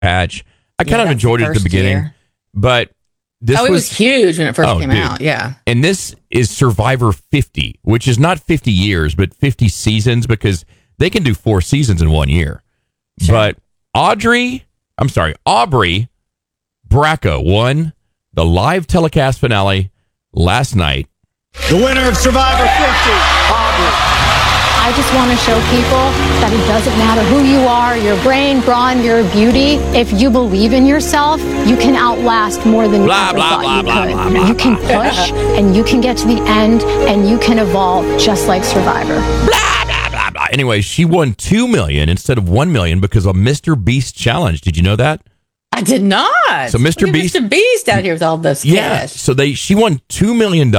patch. I kind of enjoyed it at the beginning, but it was huge when it first came out. Yeah. And this is Survivor 50, which is not 50 years, but 50 seasons because they can do 4 seasons in 1 year. Sure. But Aubrey Bracco won the live telecast finale last night. The winner of Survivor 50, Aubrey. I just want to show people that it doesn't matter who you are, your brain, brawn, your beauty. If you believe in yourself, you can outlast more than you ever thought you could. You can push, and you can get to the end, and you can evolve just like Survivor. Blah, blah, blah, blah. Anyway, she won $2 million instead of $1 million because of Mr. Beast challenge. Did you know that? I did not. So Mr. Beast out here with all this cash. Yeah. So she won $2 million.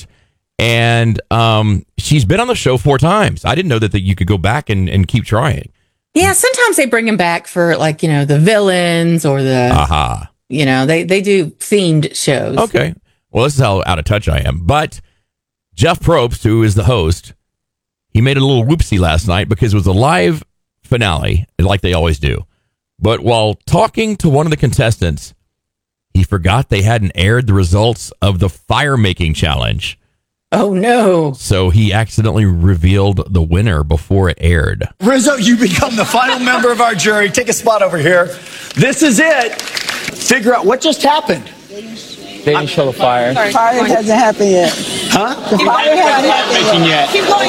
And she's been on the show 4 times. I didn't know that you could go back and keep trying. Yeah, sometimes they bring him back for the villains or the they do themed shows. Okay. Well, this is how out of touch I am. But Jeff Probst, who is the host, he made a little whoopsie last night because it was a live finale, like they always do. But while talking to one of the contestants, he forgot they hadn't aired the results of the fire making challenge. Oh, no. So he accidentally revealed the winner before it aired. Rizzo, you become the final member of our jury. Take a spot over here. This is it. Figure out what just happened. They didn't show the fire. The fire hasn't happened yet. Huh? The fire hasn't happened yet. Keep going.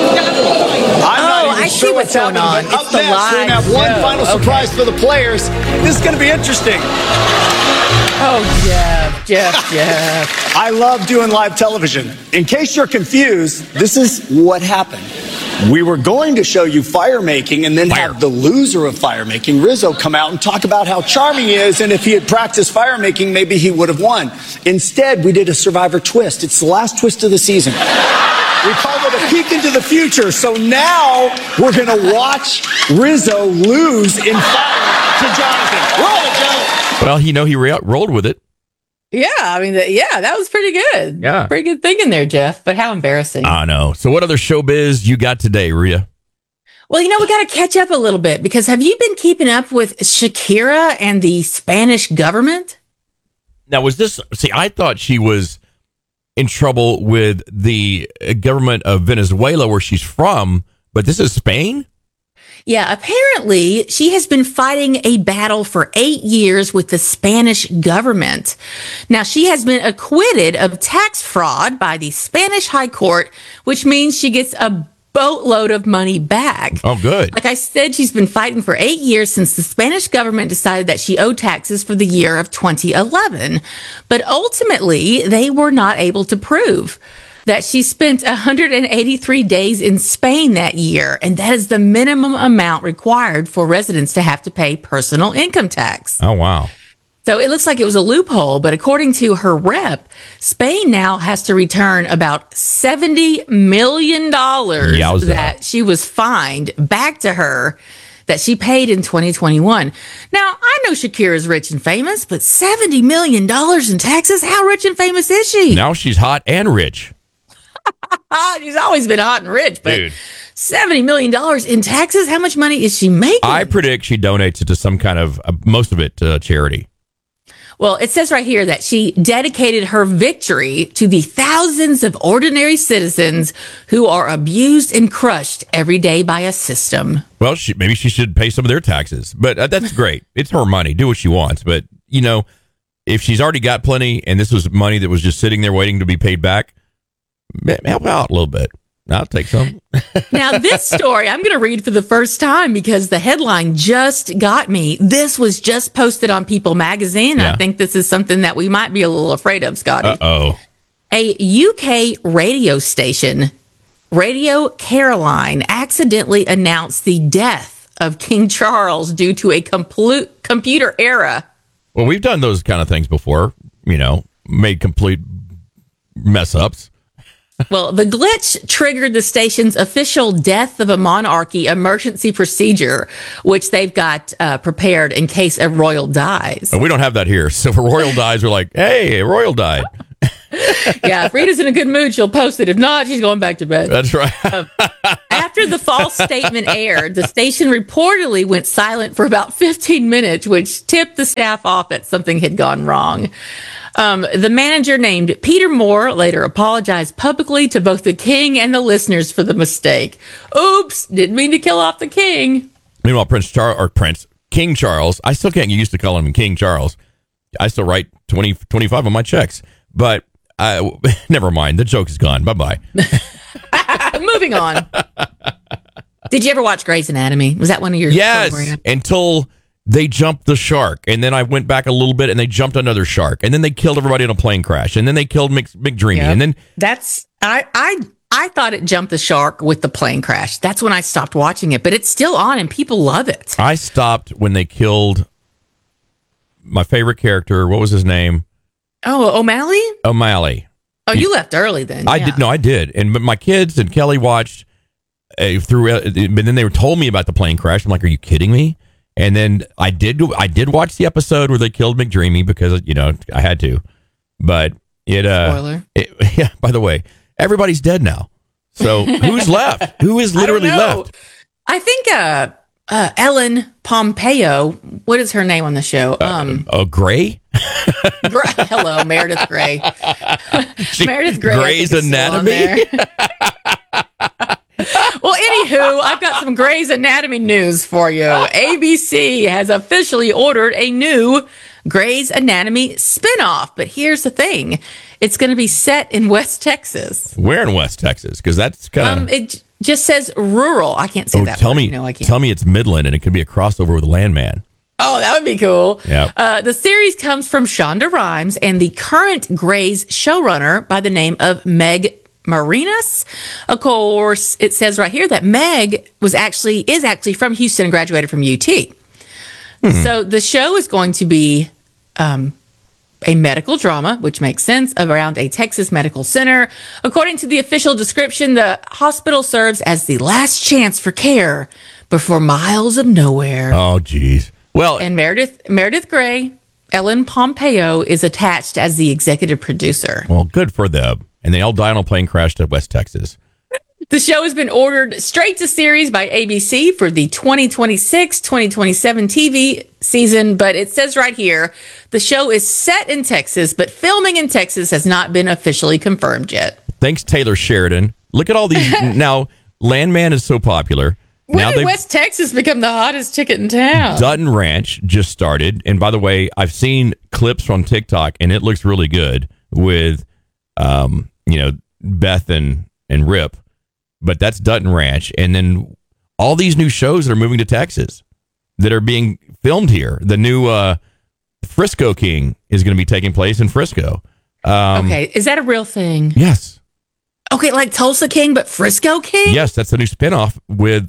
I see what's going on. But up next, we're going to have one final surprise for the players. This is going to be interesting. Oh, Jeff. I love doing live television. In case you're confused, this is what happened. We were going to show you fire making and then have the loser of fire making, Rizzo, come out and talk about how charming he is, and if he had practiced fire making, maybe he would have won. Instead, we did a Survivor twist. It's the last twist of the season. We called it a peek into the future. So now we're going to watch Rizzo lose in fire to Jonathan. Roll it, Joe. Well, he rolled with it. Yeah, I mean, that was pretty good. Yeah. Pretty good thinking there, Jeff. But how embarrassing. I know. So what other showbiz you got today, Rhea? Well, we got to catch up a little bit because have you been keeping up with Shakira and the Spanish government? Now, I thought she was in trouble with the government of Venezuela where she's from, but this is Spain? Yeah, apparently she has been fighting a battle for 8 years with the Spanish government. Now, she has been acquitted of tax fraud by the Spanish High Court, which means she gets a boatload of money back. Oh, good. Like I said, she's been fighting for 8 years since the Spanish government decided that she owed taxes for the year of 2011. But ultimately, they were not able to prove that she spent 183 days in Spain that year, and that is the minimum amount required for residents to have to pay personal income tax. Oh, wow. So it looks like it was a loophole, but according to her rep, Spain now has to return about $70 million that she was fined back to her that she paid in 2021. Now, I know Shakira's rich and famous, but $70 million in taxes? How rich and famous is she? Now she's hot and rich. She's always been hot and rich, but Dude. $70 million in taxes? How much money is she making? I predict she donates it to some kind of, most of it to charity. Well, it says right here that she dedicated her victory to the thousands of ordinary citizens who are abused and crushed every day by a system. Well, maybe she should pay some of their taxes, but that's great. It's her money. Do what she wants. But, if she's already got plenty and this was money that was just sitting there waiting to be paid back, help out a little bit. I'll take some. Now, this story I'm going to read for the first time because the headline just got me. This was just posted on People magazine. Yeah. I think this is something that we might be a little afraid of, Scotty. Uh-oh. A UK radio station, Radio Caroline, accidentally announced the death of King Charles due to a computer error. Well, we've done those kind of things before, made complete mess-ups. Well, the glitch triggered the station's official death of a monarchy emergency procedure, which they've got prepared in case a royal dies. But we don't have that here. So if a royal dies, we're like, hey, a royal died. Yeah, if Rita's in a good mood, she'll post it. If not, she's going back to bed. That's right. After the false statement aired, the station reportedly went silent for about 15 minutes, which tipped the staff off that something had gone wrong. The manager, named Peter Moore, later apologized publicly to both the king and the listeners for the mistake. Oops, didn't mean to kill off the king. Meanwhile, King Charles, I still can't get used to calling him King Charles. I still write 25 on my checks, but never mind. The joke is gone. Bye-bye. Moving on. Did you ever watch Grey's Anatomy? Was that one of your Yes, until they jumped the shark, and then I went back a little bit, and they jumped another shark, and then they killed everybody in a plane crash, and then they killed McDreamy, and then I thought it jumped the shark with the plane crash. That's when I stopped watching it, but it's still on, and people love it. I stopped when they killed my favorite character. What was his name? Oh, O'Malley. Oh, you left early then. I did. No, I did. But my kids and Kelly watched through. But then they told me about the plane crash. I'm like, are you kidding me? And then I did watch the episode where they killed McDreamy because I had to. But spoiler. Yeah. By the way, everybody's dead now. So who's left? Who is literally left? I think Ellen Pompeo. What is her name on the show? Gray. Hello, Meredith Grey. Meredith Grey. Grey's Anatomy. Well, anywho, I've got some Grey's Anatomy news for you. ABC has officially ordered a new Grey's Anatomy spinoff. But here's the thing. It's going to be set in West Texas. Where in West Texas? Because that's kind of... it just says rural. I can't say that. Tell me it's Midland, and it could be a crossover with Landman. Oh, that would be cool. Yeah. The series comes from Shonda Rhimes and the current Grey's showrunner by the name of Meg Marinas. Of course, it says right here that Meg is actually from Houston and graduated from UT. So the show is going to be a medical drama, which makes sense, around a Texas medical center. According to the official description, the hospital serves as the last chance for care before miles of nowhere. Oh, geez. Well, and Meredith Grey, Ellen Pompeo, is attached as the executive producer. Well, good for them. And they all died on a plane crash to West Texas. The show has been ordered straight to series by ABC for the 2026-2027 TV season, but it says right here, the show is set in Texas, but filming in Texas has not been officially confirmed yet. Thanks, Taylor Sheridan. Look at all these. Now, Landman is so popular. When did West Texas become the hottest ticket in town? Dutton Ranch just started. And by the way, I've seen clips from TikTok, and it looks really good with, Beth and Rip. But that's Dutton Ranch. And then all these new shows that are moving to Texas that are being filmed here. The new Frisco King is going to be taking place in Frisco. Okay. Is that a real thing? Yes. Okay, like Tulsa King, but Frisco King? Yes, that's the new spinoff with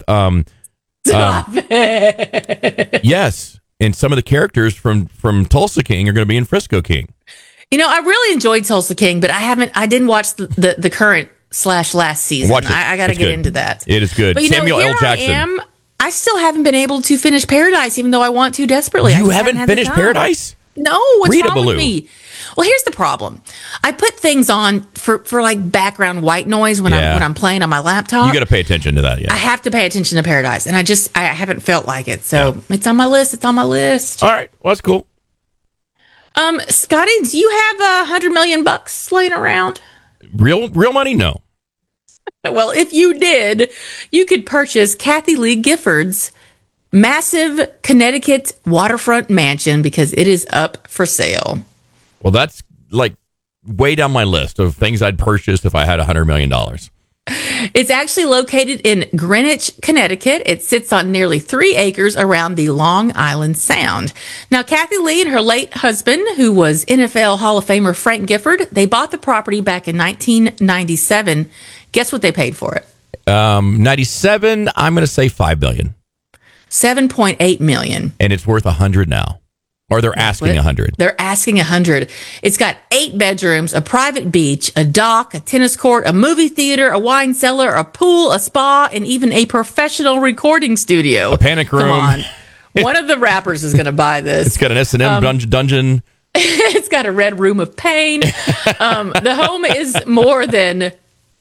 yes. And some of the characters from Tulsa King are going to be in Frisco King. I really enjoyed Tulsa King, but I didn't watch the current /last season. Watch it. I got to get into that. It is good. But Samuel L. Jackson. I still haven't been able to finish Paradise, even though I want to desperately. You haven't finished Paradise? No, what's wrong with me? Well, here's the problem. I put things on for like background white noise when I'm playing on my laptop. You got to pay attention to that. Yeah, I have to pay attention to Paradise, and I haven't felt like it. So It's on my list. It's on my list. All right, well, that's cool. Scotty, do you have $100 million laying around? Real money? No. Well, if you did, you could purchase Kathy Lee Gifford's massive Connecticut waterfront mansion because it is up for sale. Well, that's like way down my list of things I'd purchase if I had $100 million. It's actually located in Greenwich, Connecticut. It sits on nearly 3 acres around the Long Island Sound. Now, Kathy Lee and her late husband, who was NFL Hall of Famer Frank Gifford, they bought the property back in 1997. Guess what they paid for it? 97, I'm going to say $5 billion. $7.8 million. And it's worth 100 now. Or they're asking 100. They're asking 100. It's got 8 bedrooms, a private beach, a dock, a tennis court, a movie theater, a wine cellar, a pool, a spa, and even a professional recording studio. A panic room. Come on. One of the rappers is going to buy this. It's got an S&M dungeon. It's got a red room of pain. The home is more than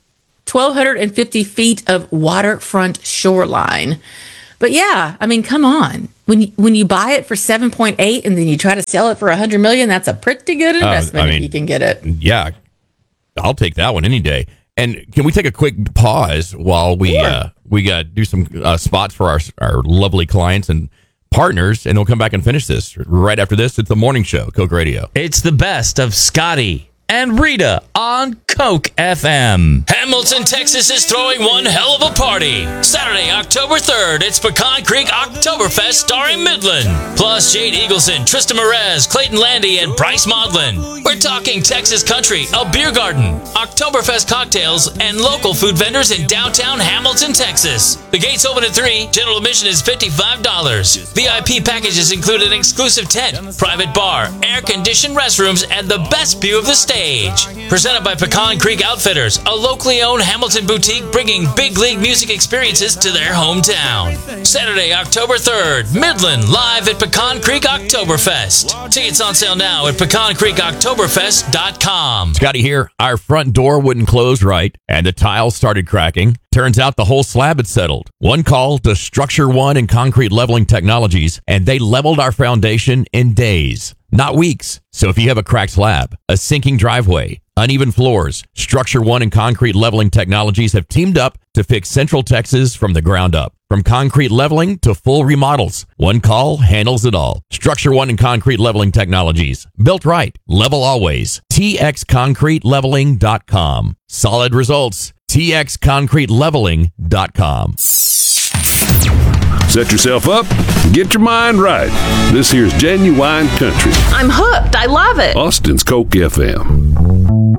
1,250 feet of waterfront shoreline. But yeah, I mean, come on. When you buy it for 7.8 and then you try to sell it for $100 million, that's a pretty good investment if you can get it. Yeah, I'll take that one any day. And can we take a quick pause while we do some spots for our lovely clients and partners, and we'll come back and finish this right after this. It's the morning show, Coke Radio. It's the best of Scotty and Rita on Coke FM. Hamilton, Texas is throwing one hell of a party. Saturday, October 3rd, it's Pecan Creek Oktoberfest starring Midland. Plus Jade Eagleson, Tristan Merez, Clayton Landy, and Bryce Maudlin. We're talking Texas country, a beer garden, Oktoberfest cocktails, and local food vendors in downtown Hamilton, Texas. The gates open at 3. General admission is $55. VIP packages include an exclusive tent, private bar, air-conditioned restrooms, and the best view of the stage. Presented by Pecan Creek Outfitters, a locally owned Hamilton boutique bringing big league music experiences to their hometown. Saturday, October 3rd, Midland, live at Pecan Creek Oktoberfest. Tickets on sale now at pecancreekoktoberfest.com. Scotty here. Our front door wouldn't close right, and the tiles started cracking. Turns out the whole slab had settled. One call to Structure One and Concrete Leveling Technologies, and they leveled our foundation in days, not weeks. So if you have a cracked slab, a sinking driveway, uneven floors, Structure One and Concrete Leveling Technologies have teamed up to fix Central Texas from the ground up. From concrete leveling to full remodels, one call handles it all. Structure One and Concrete Leveling Technologies. Built right. Level always. TXConcreteLeveling.com. Solid results. TXConcreteLeveling.com. Set yourself up, get your mind right. This here's Genuine Country. I'm hooked. I love it. Austin's Coke FM.